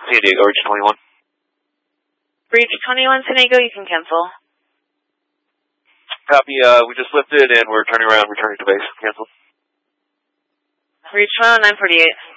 San Diego, Reach 21. Reach 21 San Diego, you can cancel. Copy, we just lifted and we're turning around, returning to base. Cancel. Reach 948.